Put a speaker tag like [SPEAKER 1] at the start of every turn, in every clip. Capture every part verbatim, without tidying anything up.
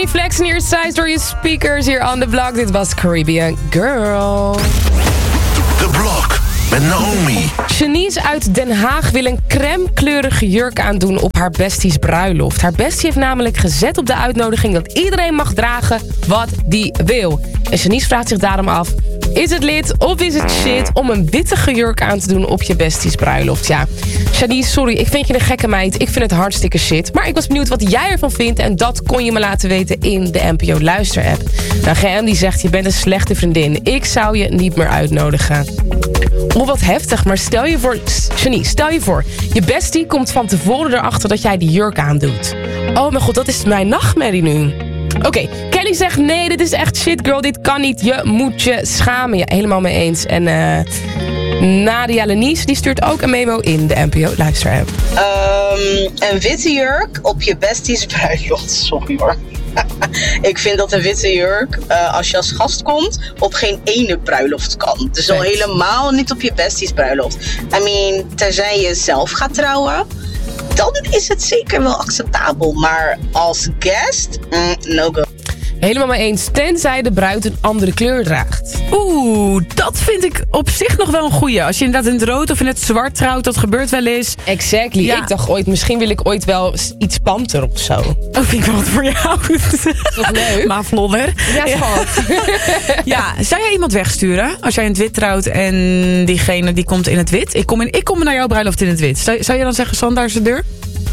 [SPEAKER 1] Ronnie Flex en hier Size door je speakers hier on the block. Dit was Caribbean Girl.
[SPEAKER 2] The Block met Naomi.
[SPEAKER 1] Shanice uit Den Haag wil een crème-kleurige jurk aandoen op haar besties bruiloft. Haar bestie heeft namelijk gezet op de uitnodiging dat iedereen mag dragen wat die wil. En Shanice vraagt zich daarom af: is het lid of is het shit om een witte jurk aan te doen op je besties bruiloft? Ja, Shanice, sorry, ik vind je een gekke meid. Ik vind het hartstikke shit. Maar ik was benieuwd wat jij ervan vindt en dat kon je me laten weten in de N P O Luister-app. Nou, G M die zegt: je bent een slechte vriendin. Ik zou je niet meer uitnodigen. Oh, wat heftig, maar stel je voor... Shanice, stel je voor, je bestie komt van tevoren erachter dat jij die jurk aandoet. Oh mijn god, dat is mijn nachtmerrie nu. Oké, okay, Kelly zegt: nee, dit is echt shit, girl, dit kan niet. Je moet je schamen. Ja, helemaal mee eens. En uh, Nadia Lenice, die stuurt ook een memo in de N P O Luister-app.
[SPEAKER 3] Um, een witte jurk op je besties bruiloft. Sorry hoor. Ik vind dat een witte jurk, uh, als je als gast komt, op geen ene bruiloft kan. Dus al helemaal niet op je besties bruiloft. I mean, terzij je zelf gaat trouwen, dan is het zeker wel acceptabel. Maar als guest, mm, no go.
[SPEAKER 1] Helemaal mee eens, tenzij de bruid een andere kleur draagt.
[SPEAKER 4] Oeh, dat vind ik op zich nog wel een goeie. Als je inderdaad in het rood of in het zwart trouwt, dat gebeurt wel eens.
[SPEAKER 1] Exactly. Ja. Ik dacht ooit, misschien wil ik ooit wel iets panter of zo.
[SPEAKER 4] Oh, vind ik wel wat voor jou.
[SPEAKER 1] Toch leuk?
[SPEAKER 4] Maar vlodder.
[SPEAKER 1] Ja, schat.
[SPEAKER 4] Ja, zou jij iemand wegsturen als jij in het wit trouwt en diegene die komt in het wit? Ik kom, in, ik kom naar jouw bruiloft in het wit. Zou, zou je dan zeggen: San, daar is de deur?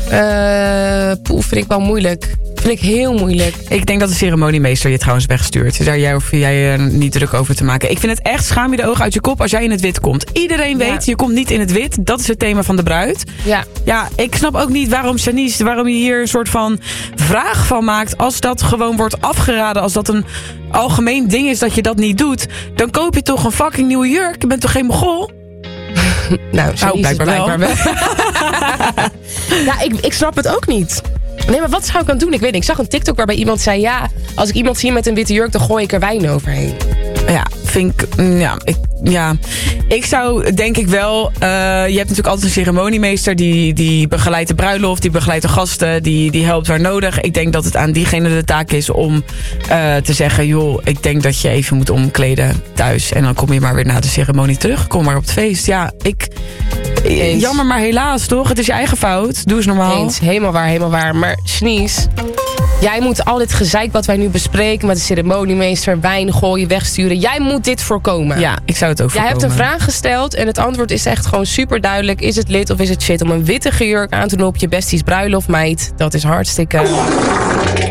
[SPEAKER 1] Uh, poeh, vind ik wel moeilijk. Vind ik heel moeilijk.
[SPEAKER 4] Ik denk dat de ceremoniemeester je trouwens wegstuurt. Dus daar jij, hoef jij er niet druk over te maken. Ik vind het echt, schaam je de ogen uit je kop als jij in het wit komt. Iedereen weet, ja. Je komt niet in het wit. Dat is het thema van de bruid.
[SPEAKER 1] Ja.
[SPEAKER 4] Ja, ik snap ook niet waarom Shanice, waarom je hier een soort van vraag van maakt. Als dat gewoon wordt afgeraden, als dat een algemeen ding is dat je dat niet doet, dan koop je toch een fucking nieuwe jurk. Je bent toch geen mogol?
[SPEAKER 1] Nou, Shanice
[SPEAKER 4] oh, blijkbaar wel.
[SPEAKER 1] Blijkbaar wel. Ja, ik, ik snap het ook niet. Nee, maar wat zou ik aan doen? Ik weet niet. Ik zag een TikTok waarbij iemand zei: ja, als ik iemand zie met een witte jurk, dan gooi ik er wijn overheen.
[SPEAKER 4] Ja, vind ik... Ja, ik, ja. ik zou denk ik wel... Uh, je hebt natuurlijk altijd een ceremoniemeester die, die begeleidt de bruiloft, die begeleidt de gasten, die, die helpt waar nodig. Ik denk dat het aan diegene de taak is om uh, te zeggen: joh, ik denk dat je even moet omkleden thuis. En dan kom je maar weer na de ceremonie terug. Kom maar op het feest. Ja, ik... Eens. Jammer, maar helaas, toch? Het is je eigen fout. Doe eens normaal.
[SPEAKER 1] Eens, helemaal waar, helemaal waar. Maar Shanice, jij moet al dit gezeik wat wij nu bespreken met de ceremoniemeester, wijn gooien, wegsturen. Jij moet dit voorkomen.
[SPEAKER 4] Ja, ik zou het ook voorkomen.
[SPEAKER 1] Jij hebt een vraag gesteld en het antwoord is echt gewoon super duidelijk. Is het lid of is het shit om een witte jurk aan te doen op je besties bruiloft, meid? Dat is hartstikke...